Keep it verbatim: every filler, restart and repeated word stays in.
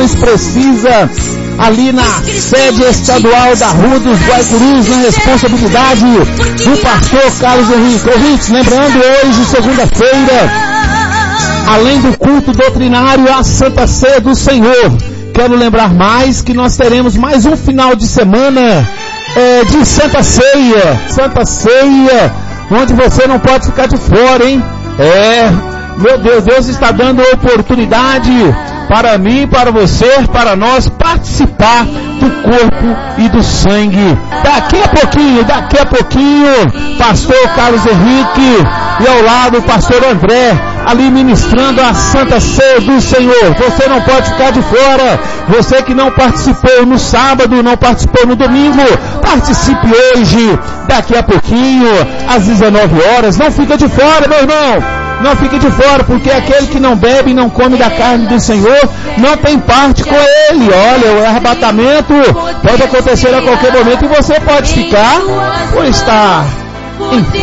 informações precisas ali na sede estadual da Rua dos Guaicurus, na responsabilidade do pastor Carlos Henrique. Ouvintes, lembrando, hoje, segunda-feira, além do culto doutrinário, a Santa Ceia do Senhor. Quero lembrar mais que nós teremos mais um final de semana é, de Santa Ceia. Santa Ceia, onde você não pode ficar de fora, hein? É, meu Deus, Deus está dando oportunidade para mim, para você, para nós participar do corpo e do sangue. Daqui a pouquinho, daqui a pouquinho, pastor Carlos Henrique e ao lado o pastor André, ali ministrando a Santa Ceia do Senhor. Você não pode ficar de fora. Você que não participou no sábado, não participou no domingo, participe hoje, daqui a pouquinho, às dezenove horas. Não fica de fora, meu irmão. Não fique de fora, porque aquele que não bebe e não come da carne do Senhor não tem parte com ele. Olha, o arrebatamento pode acontecer a qualquer momento e você pode ficar por estar em